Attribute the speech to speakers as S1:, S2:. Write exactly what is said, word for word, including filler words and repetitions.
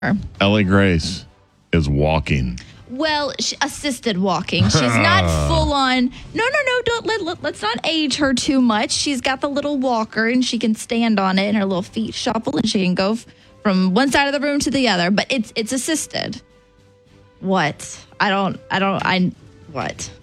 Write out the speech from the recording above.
S1: Ellie Grace is walking.
S2: Well, she, assisted walking. She's not full on. No, no, no. Don't let, let let's not age her too much. She's got the little walker, and she can stand on it, and her little feet shuffle, and she can go f- from one side of the room to the other. But it's it's assisted. What? I don't. I don't. I what?